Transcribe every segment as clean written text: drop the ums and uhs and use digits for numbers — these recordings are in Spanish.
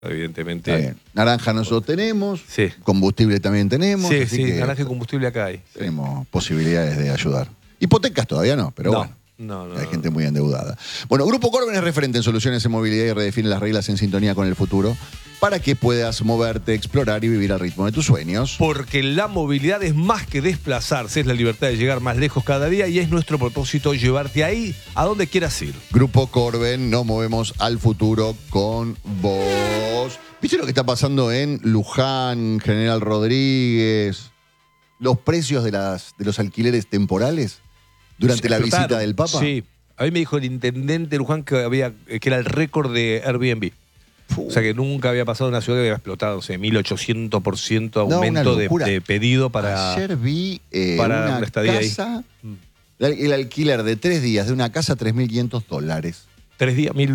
evidentemente. Está bien. Naranja nosotros tenemos, Sí. combustible también tenemos. Sí, así sí, que naranja y combustible acá hay. tenemos posibilidades de ayudar. Hipotecas todavía no, pero bueno. No. Hay gente muy endeudada. Bueno, Grupo Corben es referente en soluciones en movilidad y redefine las reglas en sintonía con el futuro para que puedas moverte, explorar y vivir al ritmo de tus sueños. Porque la movilidad es más que desplazarse, es la libertad de llegar más lejos cada día y es nuestro propósito llevarte ahí a donde quieras ir. Grupo Corben, nos movemos al futuro con vos. ¿Viste lo que está pasando en Luján, General Rodríguez? Los precios de los alquileres temporales durante la Explotaron. visita del Papa. Sí. A mí me dijo el intendente de Luján que era el récord de Airbnb. O sea que nunca había pasado en una ciudad que había explotado, o sea, 1800% aumento de pedido para. Ayer vi para una una estadía casa, el alquiler de 3 días de una casa, $3.500. 3 días, $1.000.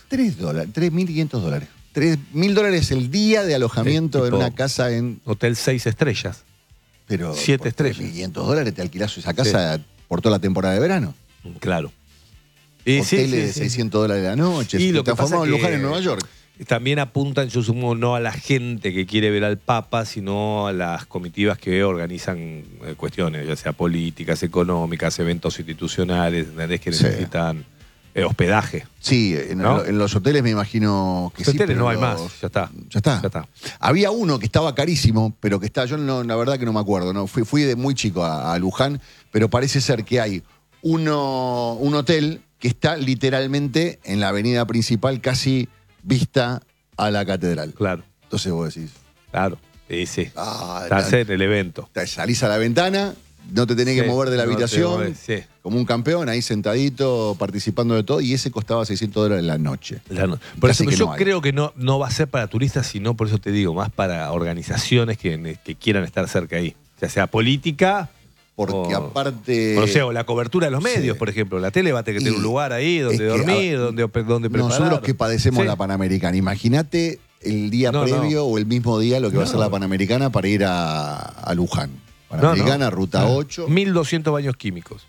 $3.500. $3.000 el día de alojamiento en una casa en. Hotel 6 estrellas. Pero 7 estrellas. $3.500 te alquilás esa casa por toda la temporada de verano. Claro. Hoteles de $600 la noche. Y lo que transformado pasa en es Luján que en Nueva York. también apuntan, yo sumo, no a la gente que quiere ver al Papa, sino a las comitivas que organizan cuestiones, ya sea políticas, económicas, eventos institucionales, ¿entendés? Que necesitan hospedaje. Sí, ¿no? en los hoteles me imagino que Los sí. hoteles pero no hay más, ya está. Ya está. Ya está. Había uno que estaba carísimo, pero que está, yo no, la verdad que no me acuerdo, ¿no? Fui de muy chico a Luján, pero parece ser que hay un hotel que está literalmente en la avenida principal, casi vista a la catedral. Claro. Entonces vos decís, Claro. Sí. ah, Estás en el evento. salís a la ventana, no te tenés que Sí, mover de la no te habitación, mueves, sí. como un campeón, ahí sentadito, participando de todo, y ese costaba $600 la noche. Por Casi eso que yo no hay. creo que no va a ser para turistas, sino, por eso te digo, más para organizaciones que quieran estar cerca ahí. Ya sea política. Porque aparte. O sea, o la cobertura de los medios, Sí. por ejemplo. La tele va a tener que tener un lugar ahí donde es que, dormir, donde preparar. Nosotros que padecemos Sí. la Panamericana, imagínate el día previo o el mismo día lo que va a ser la Panamericana para ir a Luján. Panamericana, Ruta 8. 1.200 baños químicos.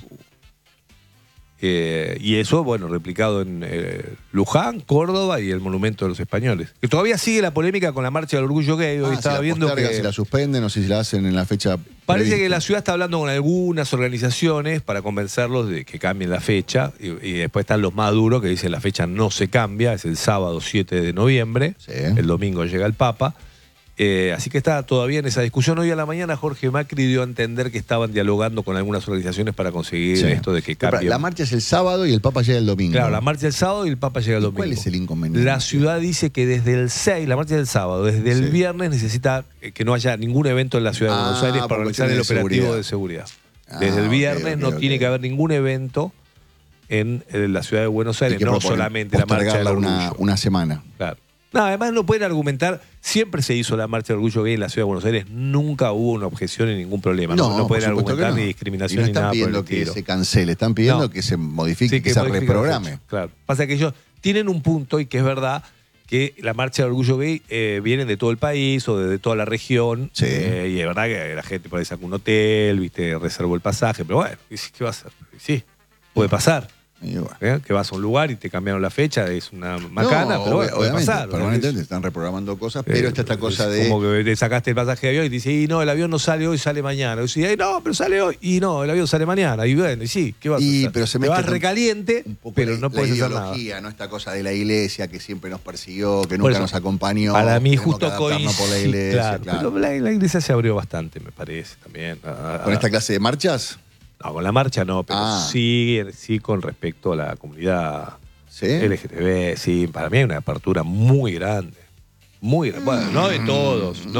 Y eso, bueno, replicado en Luján, Córdoba y el Monumento de los Españoles. Que todavía sigue la polémica con la Marcha del Orgullo Gay. Hoy estaba viendo que si la suspenden o si la hacen en la fecha. parece prevista. que la ciudad está hablando con algunas organizaciones para convencerlos de que cambien la fecha. Y después están los más duros que dicen la fecha no se cambia, es el sábado 7 de noviembre. Sí. El domingo llega el Papa. Así que está todavía en esa discusión. Hoy a la mañana Jorge Macri dio a entender que estaban dialogando con algunas organizaciones para conseguir esto de que cambie. La marcha es el sábado y el Papa llega el domingo. Claro, la marcha el sábado y el Papa llega el domingo. ¿Cuál es el inconveniente? La ciudad dice que desde el 6, la marcha del sábado, desde el viernes necesita que no haya ningún evento en la ciudad de Buenos Aires para organizar el operativo de seguridad. Desde el viernes no tiene que haber ningún evento en la ciudad de Buenos Aires, no solamente la marcha del orgullo. Una semana. Claro. No, además no pueden argumentar, siempre se hizo la marcha de orgullo gay en la ciudad de Buenos Aires, nunca hubo una objeción ni ningún problema. No pueden argumentar ni discriminación ni nada por el están pidiendo que se cancele, están pidiendo que se modifique, que se reprograme. Claro. Pasa que ellos tienen un punto y que es verdad que la marcha de orgullo gay vienen de todo el país o de toda la región. Sí. Y es verdad que la gente por ahí saca un hotel, viste, reservó el pasaje, pero bueno, ¿qué va a hacer? Sí, puede pasar. Que vas a un lugar y te cambiaron la fecha, es una macana, pero bueno, puede pasar. Permanentemente están reprogramando cosas, pero está esta cosa de. Como que te sacaste el pasaje de avión y te dice, y no, el avión no sale hoy, sale mañana. Y dice, no, pero sale hoy. Y no, el avión sale mañana. Y bueno, y sí, ¿qué vas a hacer? Pero se te vas recaliente, pero no puedes hacer nada. ¿No? Esta cosa de la iglesia que siempre nos persiguió, que nunca nos acompañó. Para mí justo coincide por la iglesia. Claro. Pero la iglesia se abrió bastante, me parece, también. ¿Con esta clase de marchas? No, con la marcha no, pero sí con respecto a la comunidad LGTB, sí, para mí hay una apertura muy grande. Muy grande. Bueno, no de todos. Sí,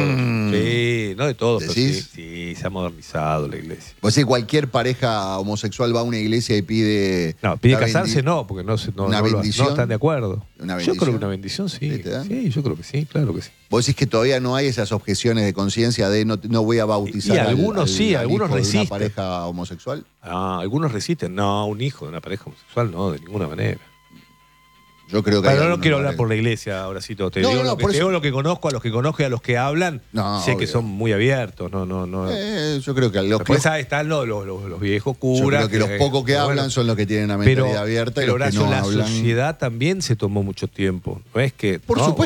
no de todos, pero sí, se ha modernizado la iglesia. Pues si cualquier pareja homosexual va a una iglesia y pide. No, pide casarse, no, porque no están de acuerdo. Yo creo que una bendición, sí. Sí, yo creo que sí, claro que sí. Vos decís que todavía no hay esas objeciones de conciencia de no voy a bautizar y algunos algunos hijo resisten. De una pareja homosexual. Algunos resisten. No, un hijo de una pareja homosexual, no, de ninguna manera. Yo creo que pero no quiero hablar por la iglesia, Horacito. Te digo lo que conozco, a los que conozco y a los que hablan, sé obvio. que son muy abiertos. Yo creo que después están los viejos curas. Yo creo que los pocos que hablan son los que tienen la mentalidad abierta y los que no hablan. La sociedad también se tomó mucho tiempo. No es que. Por supuesto